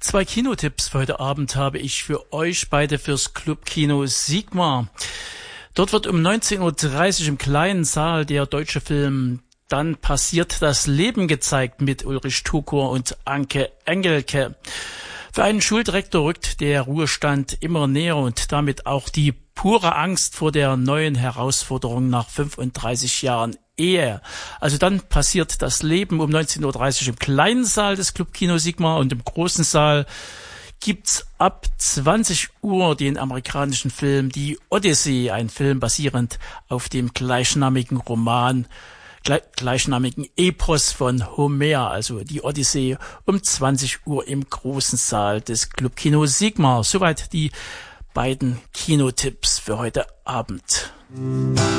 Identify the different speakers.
Speaker 1: 2 Kinotipps für heute Abend habe ich für euch beide fürs Clubkino Sigma. Dort wird um 19:30 Uhr im kleinen Saal der deutsche Film Dann passiert das Leben gezeigt mit Ulrich Tukur und Anke Engelke. Für einen Schuldirektor rückt der Ruhestand immer näher und damit auch die pure Angst vor der neuen Herausforderung nach 35 Jahren Ehe. Also dann passiert das Leben um 19:30 Uhr im kleinen Saal des Clubkino Sigma und im großen Saal gibt's ab 20 Uhr den amerikanischen Film Die Odyssee, ein Film basierend auf dem gleichnamigen Roman, gleichnamigen Epos von Homer, also Die Odyssee, um 20 Uhr im großen Saal des Clubkino Sigma. Soweit die beiden Kinotipps für heute Abend.